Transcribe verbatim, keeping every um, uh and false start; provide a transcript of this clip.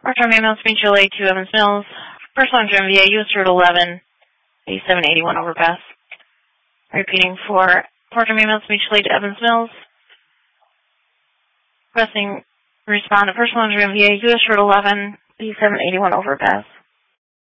Part-time ambulance mutual aid to Evans Mills. Personal injury M V A, U S Route eleven, eighty-seven eighty-one overpass. Repeating for part-time ambulance mutual aid to Evans Mills. Requesting respond to personal injury M V A, U S Route eleven, eighty-seven eighty-one overpass.